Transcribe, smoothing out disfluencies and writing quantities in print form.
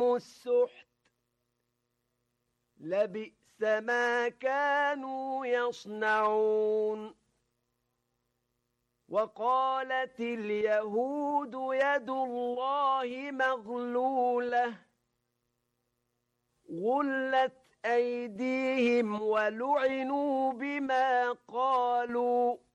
السحت لبئس ما كانوا يصنعون وقالت اليهود يد الله مغلولة غلت أيديهم ولعنوا بما قالوا